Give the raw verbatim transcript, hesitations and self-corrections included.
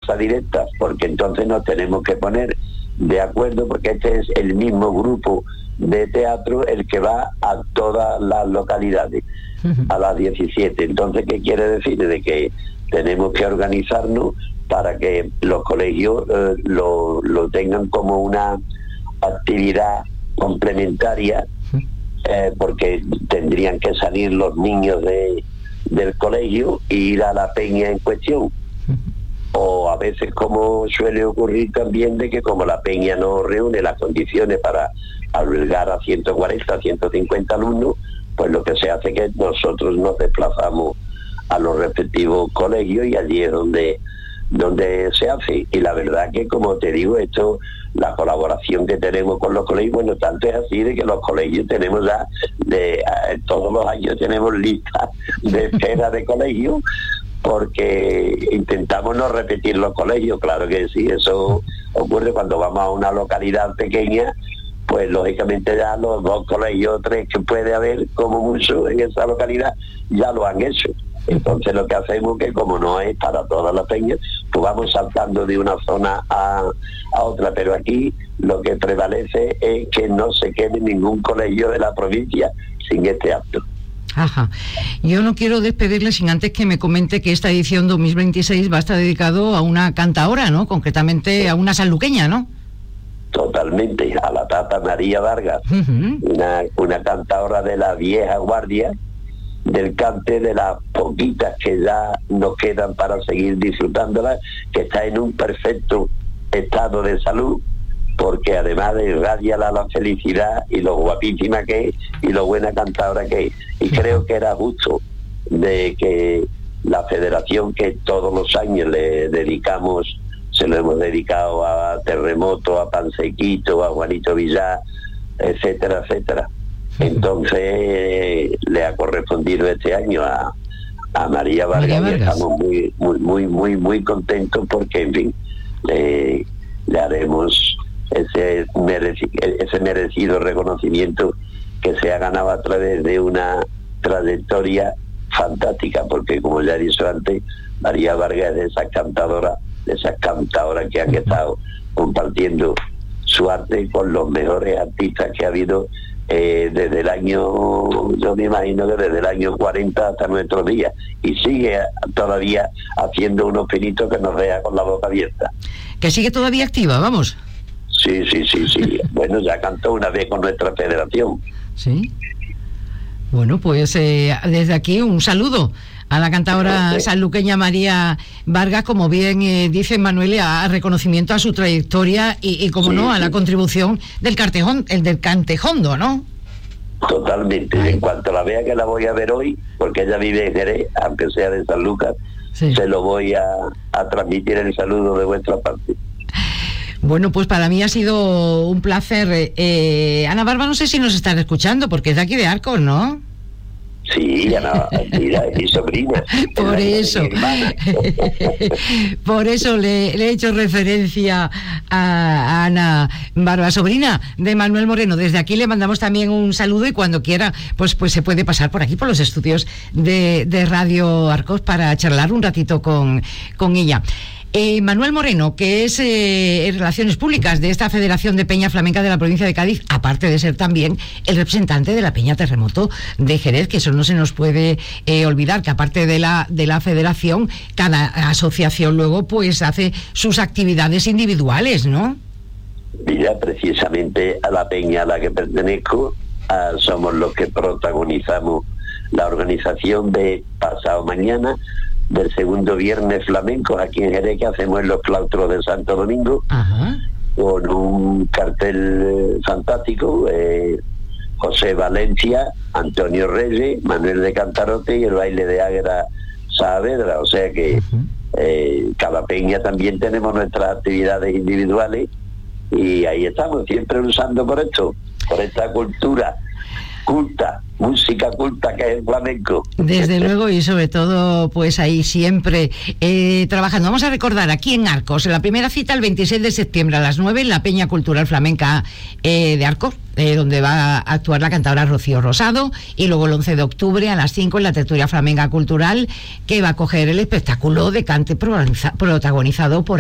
plaza directa, porque entonces nos tenemos que poner de acuerdo, porque este es el mismo grupo de teatro el que va a todas las localidades, a las diecisiete. Entonces, ¿qué quiere decir? De que tenemos que organizarnos para que los colegios eh, lo, lo tengan como una actividad complementaria, eh, porque tendrían que salir los niños de, del colegio e ir a la peña en cuestión. O a veces, como suele ocurrir también, de que como la peña no reúne las condiciones para albergar a ciento cuarenta, ciento cincuenta alumnos, pues lo que se hace es que nosotros nos desplazamos a los respectivos colegios y allí es donde donde se hace. Y la verdad que, como te digo, esto, la colaboración que tenemos con los colegios, bueno, tanto es así de que los colegios tenemos ya, de eh, todos los años tenemos listas de espera de colegios, porque intentamos no repetir los colegios. Claro que sí, eso ocurre cuando vamos a una localidad pequeña, pues lógicamente ya los dos colegios o tres que puede haber como mucho en esa localidad ya lo han hecho. Entonces lo que hacemos que, como no es para todas las peñas, pues vamos saltando de una zona a, a otra, pero aquí lo que prevalece es que no se quede ningún colegio de la provincia sin este acto. Ajá. Yo no quiero despedirle sin antes que me comente que esta edición dos mil veintiséis va a estar dedicado a una cantaora, ¿no? Concretamente a una sanluqueña, ¿no? Totalmente, a la Tata María Vargas, uh-huh. una, una cantaora de la vieja guardia del cante, de las poquitas que ya nos quedan para seguir disfrutándolas, que está en un perfecto estado de salud, porque además de irradia la felicidad y lo guapísima que es y lo buena cantadora que es. Y creo que era justo de que la federación, que todos los años le dedicamos, se lo hemos dedicado a Terremoto, a Pansequito, a Juanito Villar, etcétera, etcétera. Entonces le ha correspondido este año a, a María Vargas, María Vargas. Y estamos muy, muy, muy, muy, muy contentos porque, en fin, le, le haremos ese, mereci, ese merecido reconocimiento que se ha ganado a través de una trayectoria fantástica, porque, como ya he dicho antes, María Vargas es de esas cantadoras, de esas cantadoras que han estado compartiendo su arte con los mejores artistas que ha habido eh, desde el año, yo me imagino que desde el año cuarenta hasta nuestros días, y sigue todavía haciendo unos pinitos que nos deja con la boca abierta. Que sigue todavía activa, vamos. Sí, sí, sí, sí. Bueno, ya cantó una vez con nuestra federación. Sí. Bueno, pues eh, desde aquí un saludo a la cantadora sí. sanluqueña María Vargas, como bien eh, dice Manuel, a, a reconocimiento a su trayectoria y, y como sí, no, a sí. la contribución del cartejón, el del cantejondo, ¿no? Totalmente. Ay. En cuanto la vea, que la voy a ver hoy, porque ella vive en Jerez, aunque sea de San Lucas, sí. se lo voy a, a transmitir el saludo de vuestra parte. Bueno, pues para mí ha sido un placer. Eh, Ana Barba, no sé si nos están escuchando, porque es de aquí de Arcos, ¿no? Sí, Ana, mira, es mi sobrina. Por eso, por eso le, le he hecho referencia a, a Ana Barba, sobrina de Manuel Moreno. Desde aquí le mandamos también un saludo y cuando quiera, pues, pues se puede pasar por aquí, por los estudios de, de Radio Arcos, para charlar un ratito con, con ella. Eh, Manuel Moreno, que es eh, en Relaciones Públicas de esta Federación de Peña Flamenca de la provincia de Cádiz, aparte de ser también el representante de la Peña Terremoto de Jerez, que eso no se nos puede eh, olvidar, que aparte de la de la federación, cada asociación luego pues hace sus actividades individuales, ¿no? Mira, precisamente a la peña a la que pertenezco, uh, somos los que protagonizamos la organización de pasado mañana, del segundo viernes flamenco aquí en Jerez, que hacemos en los claustros de Santo Domingo. Ajá. Con un cartel fantástico, eh, José Valencia, Antonio Reyes, Manuel de Cantarote y el baile de Águeda Saavedra. O sea que eh, cada peña también tenemos nuestras actividades individuales y ahí estamos, siempre luchando por esto, por esta cultura culta, música culta que es el flamenco. Desde luego, y sobre todo pues ahí siempre eh, trabajando. Vamos a recordar aquí en Arcos, en la primera cita el veintiséis de septiembre a las nueve en la Peña Cultural Flamenca eh, de Arcos, eh, donde va a actuar la cantadora Rocío Rosado, y luego el once de octubre a las cinco en la Tertulia Flamenca Cultural, que va a coger el espectáculo de cante protagonizado por